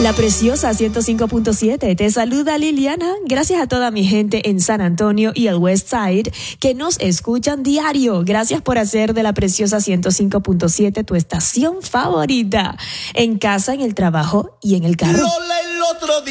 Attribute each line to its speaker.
Speaker 1: La Preciosa 105.7 te saluda Liliana. Gracias a toda mi gente en San Antonio y el West Side que nos escuchan diario. Gracias por hacer de La Preciosa 105.7 tu estación favorita. En casa, en el trabajo y en el carro.
Speaker 2: Lola el otro día